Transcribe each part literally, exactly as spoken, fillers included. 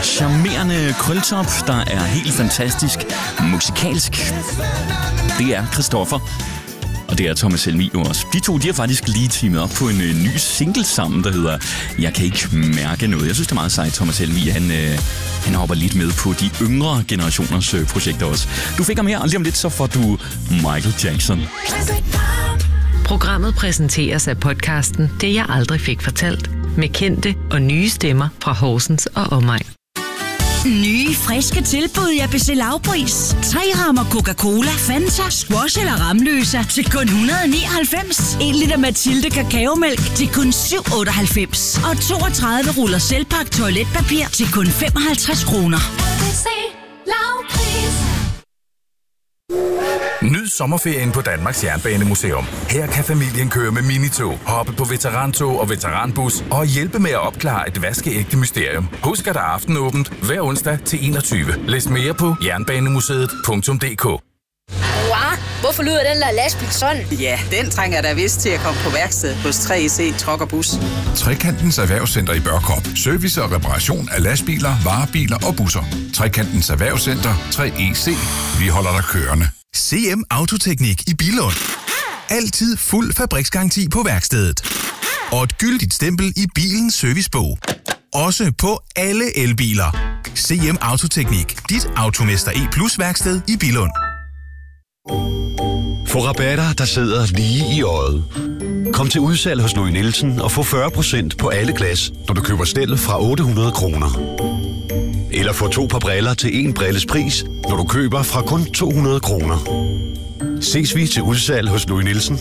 charmerende krøltop, der er helt fantastisk musikalsk. Det er Christoffer, og det er Thomas Helmig også. De to, de har faktisk lige teamet op på en øh, ny single sammen, der hedder Jeg kan ikke mærke noget. Jeg synes, det er meget sejt, Thomas Helmig. Han, øh, han hopper lidt med på de yngre generationers øh, projekter også. Du fik ham her, og lige om lidt, så får du Michael Jackson. Programmet præsenteres af podcasten Det jeg aldrig fik fortalt, med kendte og nye stemmer fra Horsens og omegn. Nye, friske tilbud i A B C Lavpris. Tre rammer Coca-Cola, Fanta, Squash eller Ramløsa til kun et hundrede og nioghalvfems. En liter Mathilde kakaomælk til kun syv otteoghalvfems. Og toogtredive ruller Selvpak toiletpapir til kun femoghalvtreds kroner. A B C Lavpris. Nyd sommerferien på Danmarks Jernbanemuseum. Her kan familien køre med minitog, hoppe på veterantog og veteranbus og hjælpe med at opklare et vaskeægte mysterium. Husk, at der er aftenåbent hver onsdag til enogtyve. Læs mere på jernbanemuseet punktum d k. Wow, hvorfor lyder den der lastbil sådan? Ja, den trænger der vist til at komme på værksted hos tre E C Truck og Bus. Trekantens Erhvervscenter i Børkop. Service og reparation af lastbiler, varebiler og busser. Trekantens Erhvervscenter, tre E C. Vi holder dig kørende. C M Autoteknik i Billund. Altid fuld fabriksgaranti på værkstedet. Og et gyldigt stempel i bilens servicebog. Også på alle elbiler. C M Autoteknik. Dit Automester E Plus værksted i Billund. Få rabatter, der sidder lige i øjet. Kom til udsalg hos Louis Nielsen og få fyrre procent på alle glas, når du køber stel fra otte hundrede kroner. Eller få to par briller til en brilles pris, når du køber fra kun to hundrede kroner. Ses vi til udsalg hos Louis Nielsen.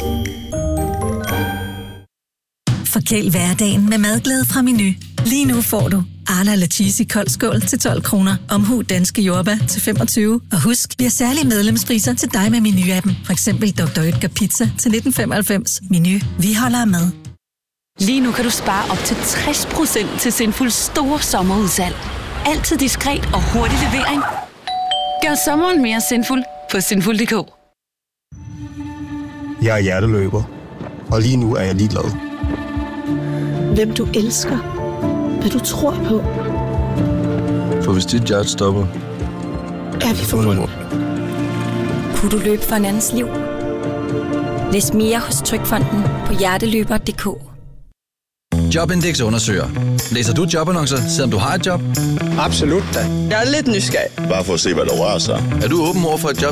Forkæl hverdagen med madglæde fra Meny. Lige nu får du Arla Latissi koldskål til tolv kroner, omhu danske jordbær til femogtyve. Og husk, vi har særlige medlemspriser til dig med Meny-appen. For eksempel doktor Oetker Pizza til nitten femoghalvfems. Meny, vi holder med. Lige nu kan du spare op til tres procent til Sinfuls store sommerudsalg. Altid diskret og hurtig levering. Gør sommeren mere sinful på sinful punktum d k. Jeg er hjerteløber, og lige nu er jeg ligeglad. Hvem du elsker, hvad du tror på. For hvis dit hjerte stopper, er vi forbundet. Kunne du løbe for en andens liv? Læs mere hos Trygfonden på hjerteløber punktum d k. Jobindex undersøger. Læser du jobannoncer, selvom du har et job? Absolut da. Jeg er lidt nysgerrig. Bare for at se, hvad der rører sig. Er du åben over for et job,